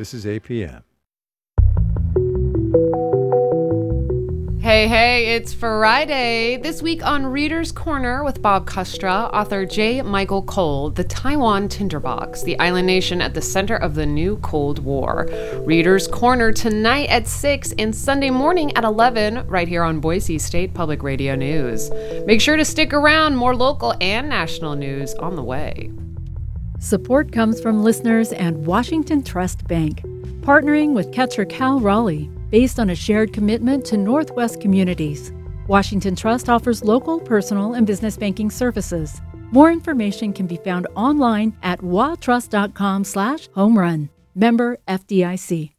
This is APM. Hey, it's Friday. This week on Reader's Corner with Bob Kustra, author J. Michael Cole, The Taiwan Tinderbox, the island nation at the center of the new Cold War. Reader's Corner tonight at 6 and Sunday morning at 11, right here on Boise State Public Radio News. Make sure to stick around, more local and national news on the way. Support comes from listeners and Washington Trust Bank, partnering with Catcher Cal Raleigh, based on a shared commitment to Northwest communities. Washington Trust offers local, personal, and business banking services. More information can be found online at watrust.com/homerun. Member FDIC.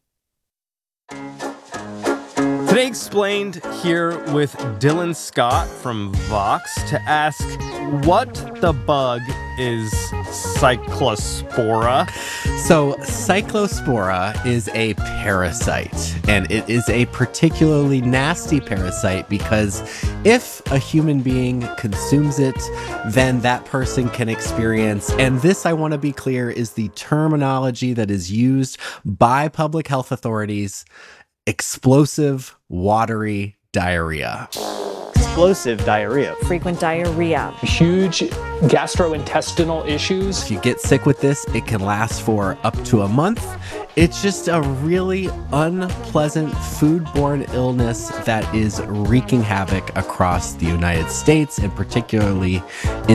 Today Explained here with Dylan Scott from Vox to ask what the bug is Cyclospora. So Cyclospora is a parasite, and it is a particularly nasty parasite because if a human being consumes it, then that person can experience, and this, I want to be clear, is the terminology that is used by public health authorities, explosive watery diarrhea. Explosive diarrhea. Frequent diarrhea. Huge gastrointestinal issues. If you get sick with this, it can last for up to a month. It's just a really unpleasant foodborne illness that is wreaking havoc across the United States and particularly in